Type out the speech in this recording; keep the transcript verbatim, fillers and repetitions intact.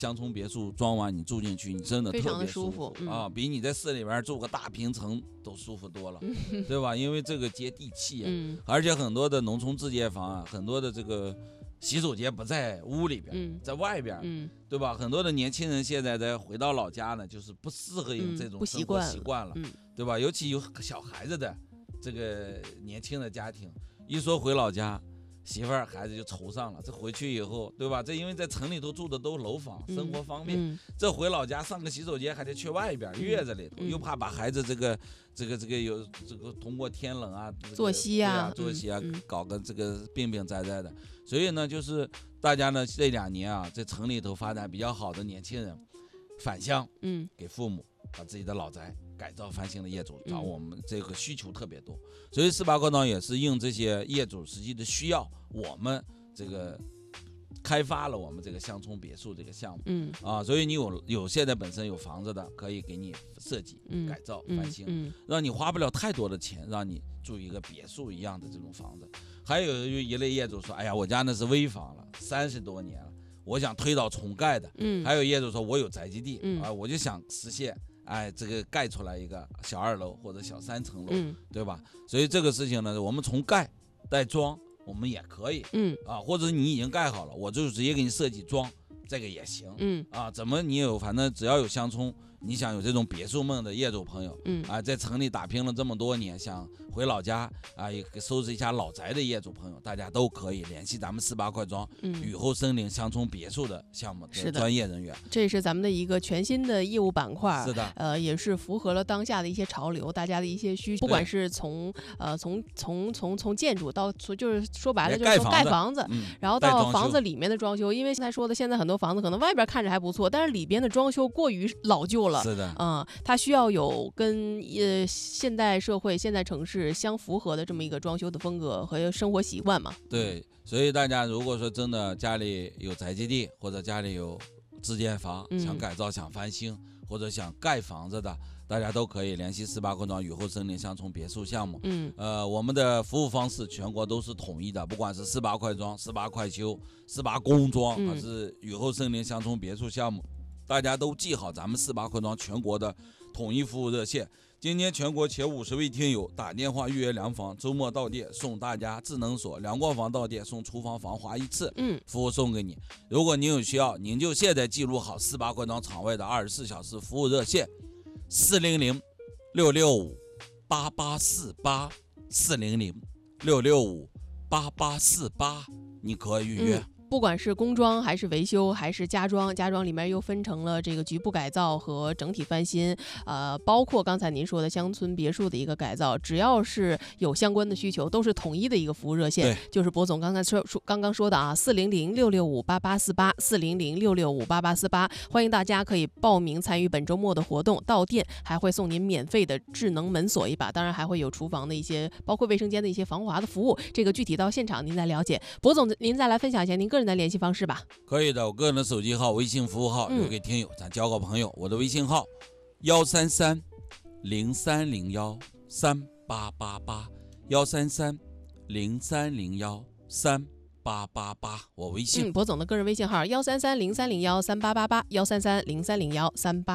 乡村别墅装完你住进去，你真的特别舒服， 非常的舒服、嗯、 啊，比你在市里边住个大平层都舒服多了，嗯、对吧？因为这个接地气啊、嗯，而且很多的农村自建房啊，很多的这个洗手间不在屋里边，嗯、在外边，嗯，对吧？很多的年轻人现在在回到老家呢，就是不适应这种生活习惯了，嗯、对吧？尤其有小孩子的这个年轻的家庭，一说回老家。媳妇儿孩子就愁上了，这回去以后，对吧？这因为在城里头住的都楼房，生活方便。嗯嗯、这回老家上个洗手间还得去外边、嗯、院子里头，嗯、又怕把孩子这个这个这个有这个通过天冷啊、这个、 作息啊、 啊作息啊、 嗯， 搞个这个病病灾灾的。所以呢，就是大家呢这两年啊，在城里头发展比较好的年轻人返乡，嗯，给父母把自己的老宅改造翻新的业主找我们，这个需求特别多，所以四八课堂也是应这些业主实际的需要，我们这个开发了我们这个乡村别墅这个项目，嗯啊，所以你有有现在本身有房子的，可以给你设计、嗯、改造、翻新、嗯嗯，让你花不了太多的钱，让你住一个别墅一样的这种房子。还有一类业主说，哎呀，我家那是危房了，三十多年了，我想推倒重盖的。嗯，还有业主说，我有宅基地，嗯啊，我就想实现。哎，这个盖出来一个小二楼或者小三层楼，嗯，对吧？所以这个事情呢，我们从盖带装，我们也可以，嗯啊，或者你已经盖好了，我就直接给你设计装，这个也行，嗯啊，怎么你有，反正只要有乡村，你想有这种别墅梦的业主朋友，嗯啊，在城里打拼了这么多年，想回老家啊，也收拾一下老宅的业主朋友，大家都可以联系咱们四八快装、嗯、雨后森林乡村别墅的项目的专业人员。 这是咱们的一个全新的业务板块， 是的， 呃，也是符合了当下的一些潮流，大家的一些需求，不管是从呃从从从从建筑到就是说白了就是从盖房子，嗯、然后到房子里面的装修，因为刚才说的，现在很多房子可能外边看着还不错，但是里边的装修过于老旧了， 是的， 嗯，它需要有跟呃现代社会、现代城市相符合的这么一个装修的风格和生活习惯嘛。 对，所以大家如果说真的家里有宅基地，或者家里有自建房，嗯、想改造、想翻新，或者想盖房子的，大家都可以联系四八快装雨后森林乡村别墅项目。嗯，呃，我们的服务方式全国都是统一的，不管是四八快装、四八快修、四八工装，还是雨后森林乡村别墅项目。大家都记好咱们四八快装全国的统一服务热线，今天全国前五十位听友打电话预约量房，周末到店送大家智能锁，量过房到店送厨房防滑一次，嗯，服务送给你。如果您有需要，您就现在记录好四八快装场外的二十四小时服务热线，四零零六六五八八四八，四零零六六五八八四八，你可以预约。嗯， 不管是工装还是维修还是家装，家装里面又分成了这个局部改造和整体翻新，呃，包括刚才您说的乡村别墅的一个改造，只要是有相关的需求，都是统一的一个服务热线，就是博总刚才说刚刚说的啊，四零零六六五八八四八，四零零六六五八八四八，欢迎大家可以报名参与本周末的活动，到店还会送您免费的智能门锁一把，当然还会有厨房的一些，包括卫生间的一些防滑的服务，这个具体到现场您再了解。博总，您再来分享一下您个人的联系方式吧。 可以的，我个人的手机号、微信服务号留给听友，咱交个朋友。我的微信号幺三三零三零幺三八八八，幺三三零三零幺三八八八，我微信。 嗯，博总的个人微信号幺三三零三零幺三八八八，幺三三零三零幺三八。